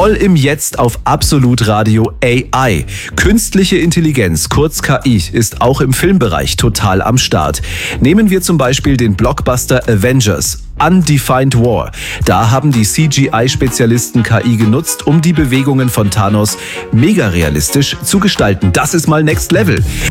Voll im Jetzt auf Absolut Radio AI. Künstliche Intelligenz, kurz KI, ist auch im Filmbereich total am Start. Nehmen wir zum Beispiel den Blockbuster Avengers. Undefined War. Da haben die CGI-Spezialisten KI genutzt, um die Bewegungen von Thanos mega realistisch zu gestalten. Das ist mal Next Level.